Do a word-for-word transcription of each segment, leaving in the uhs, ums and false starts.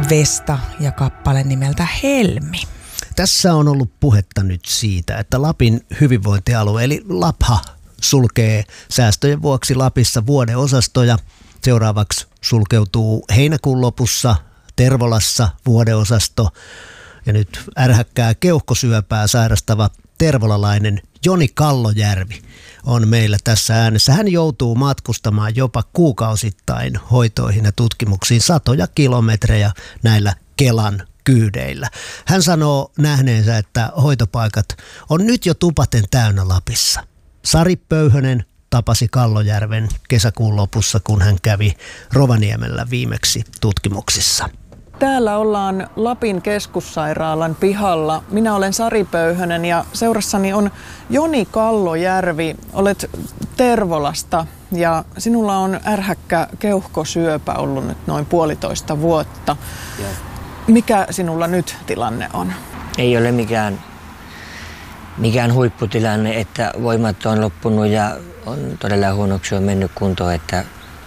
Vesta ja kappale nimeltä Helmi. Tässä on ollut puhetta nyt siitä, että Lapin hyvinvointialue eli LAPHA sulkee säästöjen vuoksi Lapissa vuodeosastoja. Seuraavaksi sulkeutuu heinäkuun lopussa Tervolassa vuodeosasto ja nyt ärhäkkää keuhkosyöpää sairastava tervolalainen Joni Kallojärvi on meillä tässä äänessä. Hän joutuu matkustamaan jopa kuukausittain hoitoihin ja tutkimuksiin satoja kilometrejä näillä Kelan kyydeillä. Hän sanoo nähneensä, että hoitopaikat on nyt jo tupaten täynnä Lapissa. Sari Pöyhönen tapasi Kallojärven kesäkuun lopussa, kun hän kävi Rovaniemellä viimeksi tutkimuksissa. Täällä ollaan Lapin keskussairaalan pihalla. Minä olen Sari Pöyhönen ja seurassani on Joni Kallojärvi. Olet Tervolasta ja sinulla on ärhäkkä keuhkosyöpä ollut nyt noin puolitoista vuotta. Ja. Mikä sinulla nyt tilanne on? Ei ole mikään, mikään huipputilanne, että voimat on loppunut ja on todella huonoksi on mennyt kuntoon, että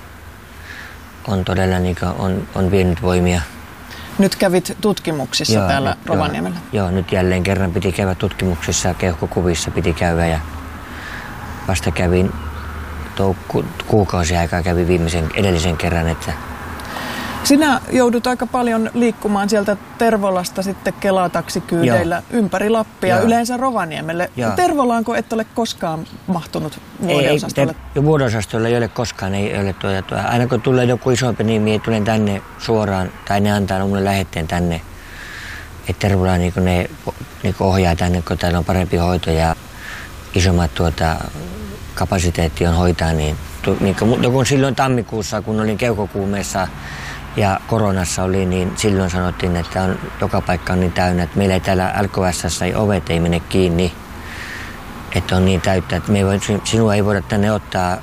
on todella niin kuin, on, on vienyt voimia. Nyt kävit tutkimuksissa joo, täällä nyt, Rovaniemellä? Joo, joo, nyt jälleen kerran piti käydä tutkimuksissa, keuhkokuvissa piti käydä ja vasta kävin ku, kuukausi aikaa kävin viimeisen edellisen kerran. Että sinä joudut aika paljon liikkumaan sieltä Tervolasta sitten Kela-taksikyydeillä joo. ympäri Lappia, joo. yleensä Rovaniemelle. Joo. Tervolaanko et ole koskaan mahtunut vuodeosastolle? Ei, ei vuodeosastolle ei ole koskaan. Ei ole tuota, tuota. Aina kun tulee joku isompi nimi, tulen tänne suoraan, tai ne antaa minulle lähetteen tänne. Että Tervola niin ne niin ohjaa tänne, kun täällä on parempi hoito ja isommat tuota, kapasiteetti on hoitaa. Niin, niin kun silloin tammikuussa, kun olin keuhkokuumeessa, ja koronassa oli, niin silloin sanottiin, että on, joka paikka on niin täynnä, että meillä ei täällä L K S:ssä ei ovet ei mene kiinni, että on niin täyttä, että me ei voi, sinua ei voida tänne ottaa,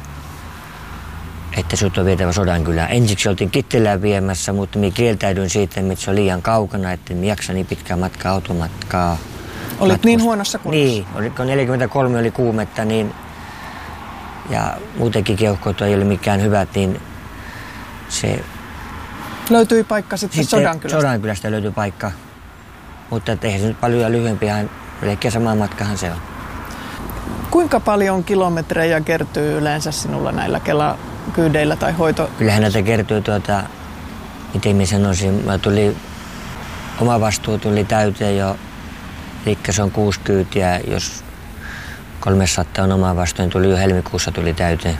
että sinut on vietävä Sodankylään. Ensiksi oltiin Kittilään viemässä, mutta minä kieltäydyin siitä, että se on liian kaukana, että en jaksa niin pitkää matkaa, automatkaa. Olit matkusta. Niin huonossa kunnossa? Niin, kun neljäkymmentäkolme oli kuumetta, niin, ja muutenkin keuhkot ei ole mikään hyvät, niin se löytyi paikka sitten, sitten Sodankylästä? Sodankylästä löytyi paikka, mutta eihän se nyt paljon lyhyempi, melkein sama matkahan se on. Kuinka paljon kilometrejä kertyy yleensä sinulla näillä Kela-kyydeillä tai hoito? Kyllähän näitä kertyy, tuota, miten minä sanoisin, mä tuli, oma vastuu tuli täyteen jo, eli se on kuusi kyytiä, jos kolmesataa on oma vastuu, niin tuli jo helmikuussa tuli täyteen.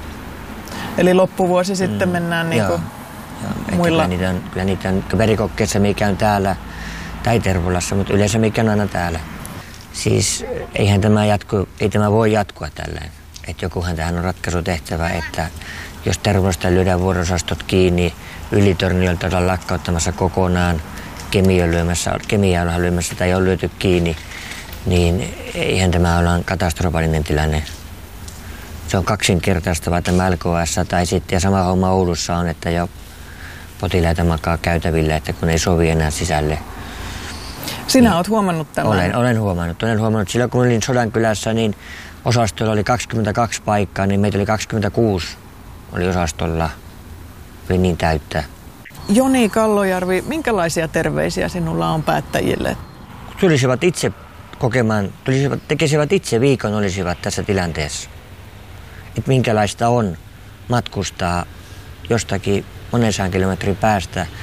Eli loppuvuosi sitten mm, mennään niin kuin Joo, muilla. Kyllä niitä on, kyllä niitä on verikokkeessa, mikä on täällä tai Tervolassa, mutta yleensä mikä on aina täällä. Siis eihän tämä jatku, ei tämä voi jatkua tälleen. Että jokuhan tähän on ratkaisu tehtävä, että jos Tervolasta lyödään vuorosastot kiinni, Ylitorniolta ollaan lakkauttamassa kokonaan, Kemiä lyömässä, Kemiä ollaan lyömässä tai on lyöty kiinni, niin eihän tämä ole katastrofaalinen tilanne. Se on kaksinkertaistava tämä L K S tai sitten ja sama homma Oulussa on, että jo potilaita makaa käytävillä, että kun ei sovi enää sisälle. Sinä niin, olet huomannut tämän? Olen, olen huomannut. Olen huomannut. Silloin kun olin Sodankylässä, niin osastolla oli kaksikymmentäkaksi paikkaa, niin meitä oli kaksikymmentäkuusi oli osastolla. Oli niin täyttä. Joni Kallojärvi, minkälaisia terveisiä sinulla on päättäjille? Tulisivat itse kokemaan, tulisivat, tekisivät itse viikon olisivat tässä tilanteessa. Että minkälaista on matkustaa jostakin monen saan kilometrin päästä